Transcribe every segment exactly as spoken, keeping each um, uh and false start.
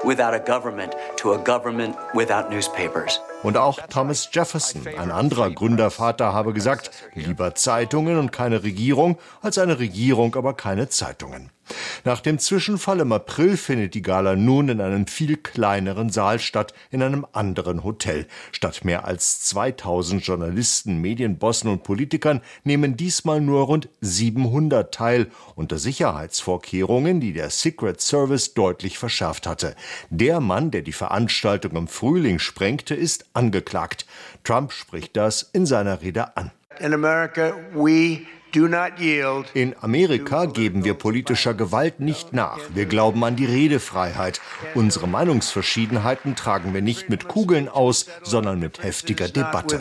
without a government to a government without newspapers. Und auch Thomas Jefferson, ein anderer Gründervater, habe gesagt, lieber Zeitungen und keine Regierung, als eine Regierung, aber keine Zeitungen. Nach dem Zwischenfall im April findet die Gala nun in einem viel kleineren Saal statt, in einem anderen Hotel. Statt mehr als zweitausend Journalisten, Medienbossen und Politikern nehmen diesmal nur rund siebenhundert teil, unter Sicherheitsvorkehrungen, die der Secret Service deutlich verschärft hatte. Der Mann, der die Veranstaltung im Frühling sprengte, ist angeklagt. Trump spricht das in seiner Rede an. In America, we In Amerika geben wir politischer Gewalt nicht nach. Wir glauben an die Redefreiheit. Unsere Meinungsverschiedenheiten tragen wir nicht mit Kugeln aus, sondern mit heftiger Debatte.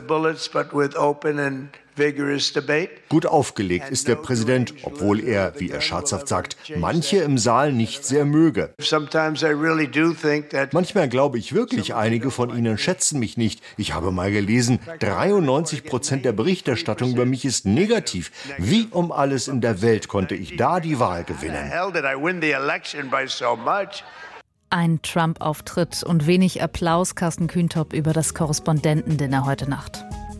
Gut aufgelegt ist der Präsident, obwohl er, wie er scherzhaft sagt, manche im Saal nicht sehr möge. Manchmal glaube ich wirklich, einige von ihnen schätzen mich nicht. Ich habe mal gelesen, dreiundneunzig Prozent der Berichterstattung über mich ist negativ. Wie um alles in der Welt konnte ich da die Wahl gewinnen? Ein Trump-Auftritt und wenig Applaus, Carsten Kühntop, über das Korrespondentendinner heute Nacht.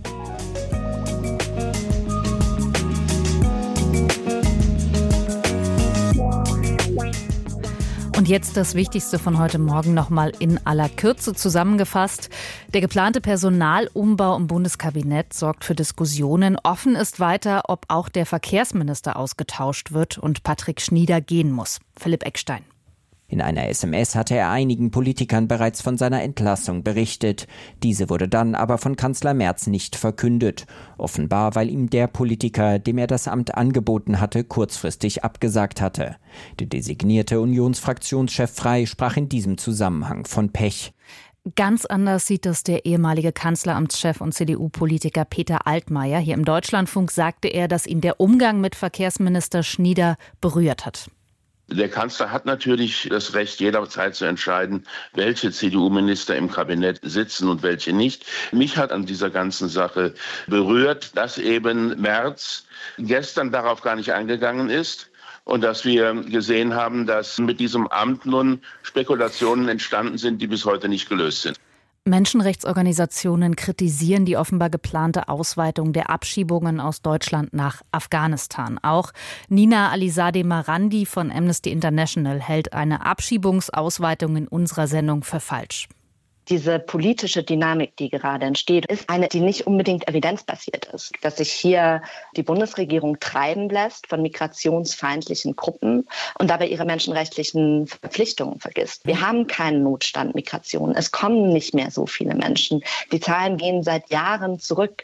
Und jetzt das Wichtigste von heute Morgen nochmal in aller Kürze zusammengefasst. Der geplante Personalumbau im Bundeskabinett sorgt für Diskussionen. Offen ist weiter, ob auch der Verkehrsminister ausgetauscht wird und Patrick Schnieder gehen muss. Philipp Eckstein. In einer S M S hatte er einigen Politikern bereits von seiner Entlassung berichtet. Diese wurde dann aber von Kanzler Merz nicht verkündet. Offenbar, weil ihm der Politiker, dem er das Amt angeboten hatte, kurzfristig abgesagt hatte. Der designierte Unionsfraktionschef Frey sprach in diesem Zusammenhang von Pech. Ganz anders sieht das der ehemalige Kanzleramtschef und C D U-Politiker Peter Altmaier. Hier im Deutschlandfunk sagte er, dass ihn der Umgang mit Verkehrsminister Schnieder berührt hat. Der Kanzler hat natürlich das Recht, jederzeit zu entscheiden, welche C D U-Minister im Kabinett sitzen und welche nicht. Mich hat an dieser ganzen Sache berührt, dass eben Merz gestern darauf gar nicht eingegangen ist und dass wir gesehen haben, dass mit diesem Amt nun Spekulationen entstanden sind, die bis heute nicht gelöst sind. Menschenrechtsorganisationen kritisieren die offenbar geplante Ausweitung der Abschiebungen aus Deutschland nach Afghanistan. Auch Nina Alizadeh Marandi von Amnesty International hält eine Abschiebungsausweitung in unserer Sendung für falsch. Diese politische Dynamik, die gerade entsteht, ist eine, die nicht unbedingt evidenzbasiert ist. Dass sich hier die Bundesregierung treiben lässt von migrationsfeindlichen Gruppen und dabei ihre menschenrechtlichen Verpflichtungen vergisst. Wir haben keinen Notstand Migration. Es kommen nicht mehr so viele Menschen. Die Zahlen gehen seit Jahren zurück.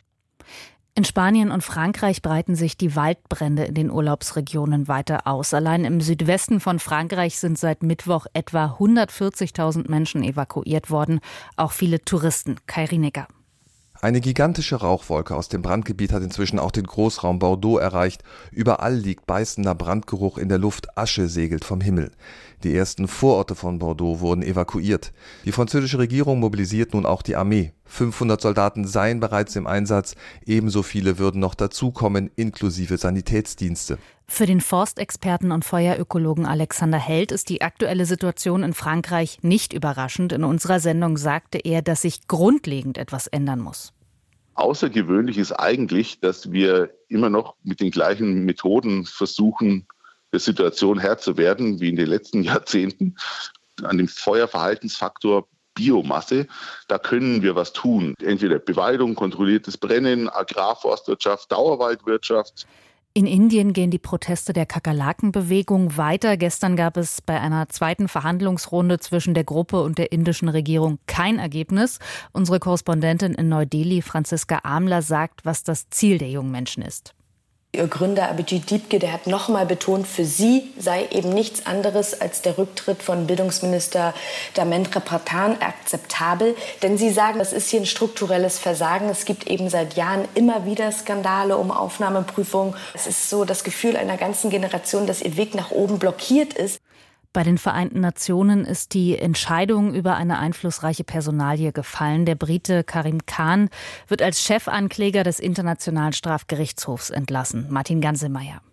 In Spanien und Frankreich breiten sich die Waldbrände in den Urlaubsregionen weiter aus. Allein im Südwesten von Frankreich sind seit Mittwoch etwa hundertvierzigtausend Menschen evakuiert worden, auch viele Touristen. Kai Rienecker. Eine gigantische Rauchwolke aus dem Brandgebiet hat inzwischen auch den Großraum Bordeaux erreicht. Überall liegt beißender Brandgeruch in der Luft, Asche segelt vom Himmel. Die ersten Vororte von Bordeaux wurden evakuiert. Die französische Regierung mobilisiert nun auch die Armee. fünfhundert Soldaten seien bereits im Einsatz, ebenso viele würden noch dazukommen, inklusive Sanitätsdienste. Für den Forstexperten und Feuerökologen Alexander Held ist die aktuelle Situation in Frankreich nicht überraschend. In unserer Sendung sagte er, dass sich grundlegend etwas ändern muss. Außergewöhnlich ist eigentlich, dass wir immer noch mit den gleichen Methoden versuchen, der Situation Herr zu werden, wie in den letzten Jahrzehnten. An dem Feuerverhaltensfaktor Biomasse, da können wir was tun. Entweder Beweidung, kontrolliertes Brennen, Agrarforstwirtschaft, Dauerwaldwirtschaft. In Indien gehen die Proteste der Kakerlakenbewegung weiter. Gestern gab es bei einer zweiten Verhandlungsrunde zwischen der Gruppe und der indischen Regierung kein Ergebnis. Unsere Korrespondentin in Neu-Delhi, Franziska Amler, sagt, was das Ziel der jungen Menschen ist. Ihr Gründer Abhijit Deepke, der hat noch mal betont, für sie sei eben nichts anderes als der Rücktritt von Bildungsminister Dharmendra Pradhan akzeptabel. Denn sie sagen, das ist hier ein strukturelles Versagen. Es gibt eben seit Jahren immer wieder Skandale um Aufnahmeprüfungen. Es ist so das Gefühl einer ganzen Generation, dass ihr Weg nach oben blockiert ist. Bei den Vereinten Nationen ist die Entscheidung über eine einflussreiche Personalie gefallen. Der Brite Karim Khan wird als Chefankläger des Internationalen Strafgerichtshofs entlassen. Martin Ganselmeier.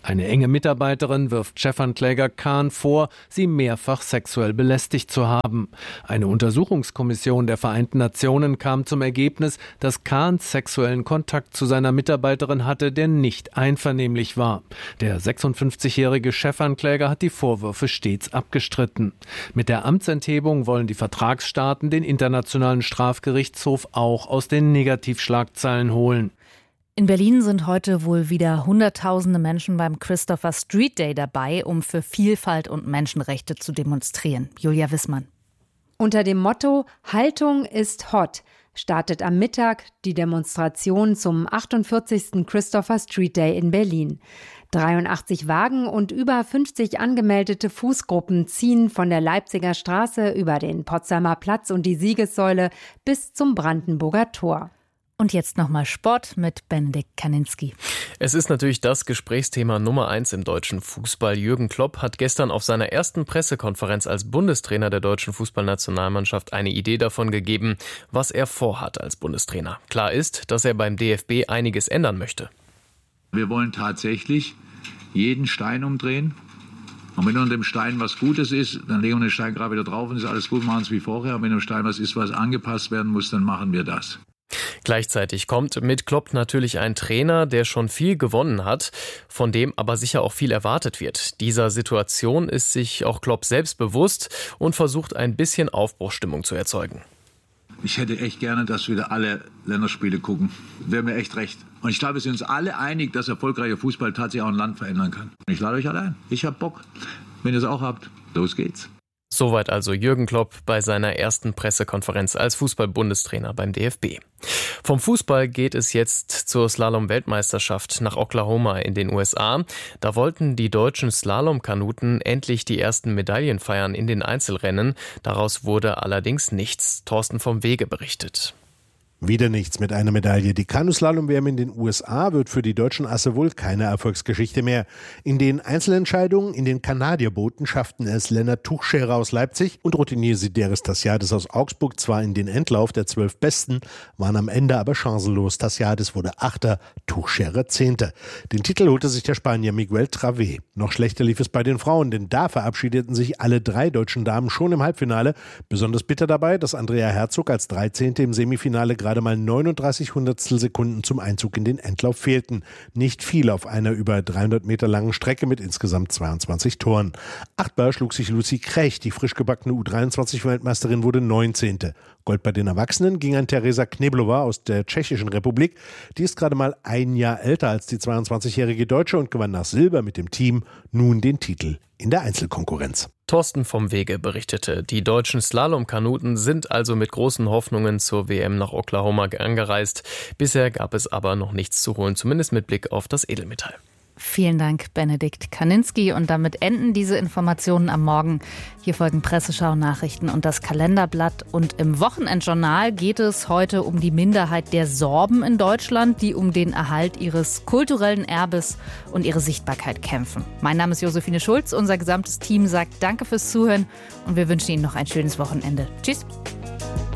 Eine enge Mitarbeiterin wirft Chefankläger Khan vor, sie mehrfach sexuell belästigt zu haben. Eine Untersuchungskommission der Vereinten Nationen kam zum Ergebnis, dass Khan sexuellen Kontakt zu seiner Mitarbeiterin hatte, der nicht einvernehmlich war. Der sechsundfünfzigjährige Chefankläger hat die Vorwürfe stets abgestritten. Mit der Amtsenthebung wollen die Vertragsstaaten den Internationalen Strafgerichtshof auch aus den Negativschlagzeilen holen. In Berlin sind heute wohl wieder Hunderttausende Menschen beim Christopher Street Day dabei, um für Vielfalt und Menschenrechte zu demonstrieren. Julia Wissmann. Unter dem Motto Haltung ist hot startet am Mittag die Demonstration zum achtundvierzigsten Christopher Street Day in Berlin. dreiundachtzig Wagen und über fünfzig angemeldete Fußgruppen ziehen von der Leipziger Straße über den Potsdamer Platz und die Siegessäule bis zum Brandenburger Tor. Und jetzt nochmal Sport mit Benedikt Kaninski. Es ist natürlich das Gesprächsthema Nummer eins im deutschen Fußball. Jürgen Klopp hat gestern auf seiner ersten Pressekonferenz als Bundestrainer der deutschen Fußballnationalmannschaft eine Idee davon gegeben, was er vorhat als Bundestrainer. Klar ist, dass er beim D F B einiges ändern möchte. Wir wollen tatsächlich jeden Stein umdrehen. Und wenn unter dem Stein was Gutes ist, dann legen wir den Stein gerade wieder drauf und ist alles gut, machen es wie vorher. Und wenn unter dem Stein was ist, was angepasst werden muss, dann machen wir das. Gleichzeitig kommt mit Klopp natürlich ein Trainer, der schon viel gewonnen hat, von dem aber sicher auch viel erwartet wird. Dieser Situation ist sich auch Klopp selbst bewusst und versucht ein bisschen Aufbruchsstimmung zu erzeugen. Ich hätte echt gerne, dass wieder alle Länderspiele gucken. Wäre mir echt recht. Und ich glaube, wir sind uns alle einig, dass erfolgreicher Fußball tatsächlich auch ein Land verändern kann. Ich lade euch alle ein. Ich hab Bock. Wenn ihr es auch habt, los geht's. Soweit also Jürgen Klopp bei seiner ersten Pressekonferenz als Fußball-Bundestrainer beim D F B. Vom Fußball geht es jetzt zur Slalom-Weltmeisterschaft nach Oklahoma in den U S A. Da wollten die deutschen Slalomkanuten endlich die ersten Medaillen feiern in den Einzelrennen. Daraus wurde allerdings nichts. Thorsten vom Wege berichtet. Wieder nichts mit einer Medaille. Die Kanuslalom-W M in den U S A wird für die deutschen Asse wohl keine Erfolgsgeschichte mehr. In den Einzelentscheidungen in den Kanadierbooten schafften es Lennart Tuchscherer aus Leipzig und Routinier Sideris Tassiadis aus Augsburg zwar in den Endlauf der zwölf Besten, waren am Ende aber chancenlos. Tassiadis wurde Achter, Tuchscherer Zehnter. Den Titel holte sich der Spanier Miguel Travé. Noch schlechter lief es bei den Frauen, denn da verabschiedeten sich alle drei deutschen Damen schon im Halbfinale. Besonders bitter dabei, dass Andrea Herzog als dreizehnte im Semifinale gerade mal neununddreißig Hundertstel Sekunden zum Einzug in den Endlauf fehlten. Nicht viel auf einer über dreihundert Meter langen Strecke mit insgesamt zweiundzwanzig Toren. Achtbar schlug sich Lucy Krech, die frisch gebackene U dreiundzwanzig-Weltmeisterin, wurde neunzehnte. Gold bei den Erwachsenen ging an Teresa Kneblova aus der Tschechischen Republik. Die ist gerade mal ein Jahr älter als die zweiundzwanzigjährige Deutsche und gewann nach Silber mit dem Team nun den Titel in der Einzelkonkurrenz. Thorsten vom Wege berichtete, die deutschen Slalomkanuten sind also mit großen Hoffnungen zur W M nach Oklahoma angereist. Bisher gab es aber noch nichts zu holen, zumindest mit Blick auf das Edelmetall. Vielen Dank, Benedikt Kaninski. Und damit enden diese Informationen am Morgen. Hier folgen Presseschau-Nachrichten und das Kalenderblatt. Und im Wochenendjournal geht es heute um die Minderheit der Sorben in Deutschland, die um den Erhalt ihres kulturellen Erbes und ihre Sichtbarkeit kämpfen. Mein Name ist Josephine Schulz. Unser gesamtes Team sagt Danke fürs Zuhören und wir wünschen Ihnen noch ein schönes Wochenende. Tschüss.